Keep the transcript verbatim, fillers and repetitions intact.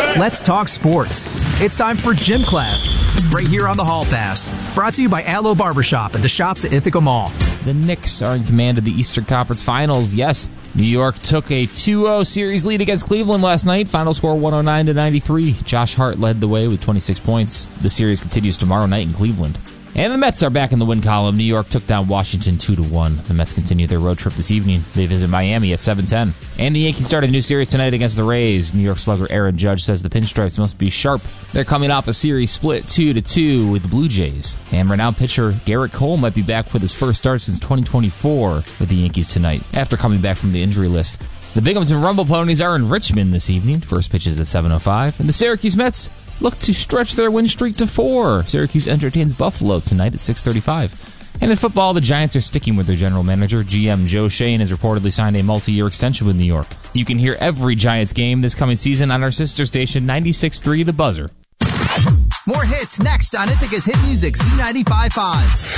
Let's talk sports. It's time for Gym Class, right here on the Hall Pass. Brought to you by Allo Barbershop at the shops at Ithaca Mall. The Knicks are in command of the Eastern Conference Finals. Yes, New York took a two oh series lead against Cleveland last night. Final score one oh nine to ninety-three. Josh Hart led the way with twenty-six points. The series continues tomorrow night in Cleveland. And the Mets are back in the win column. New York took down Washington two to one. The Mets continue their road trip this evening. They visit Miami at seven ten. And the Yankees start a new series tonight against the Rays. New York slugger Aaron Judge says the Pinstripes must be sharp. They're coming off a series split two to two with the Blue Jays. And renowned pitcher Garrett Cole might be back for his first start since twenty twenty-four with the Yankees tonight, after coming back from the injury list. The Binghamton Rumble Ponies are in Richmond this evening. First pitch is at seven oh five. And the Syracuse Mets look to stretch their win streak to four. Syracuse entertains Buffalo tonight at six thirty-five. And in football, the Giants are sticking with their general manager. G M Joe Shane has reportedly signed a multi-year extension with New York. You can hear every Giants game this coming season on our sister station, ninety-six point three The Buzzer. More hits next on Ithaca's hit music, Z ninety-five point five.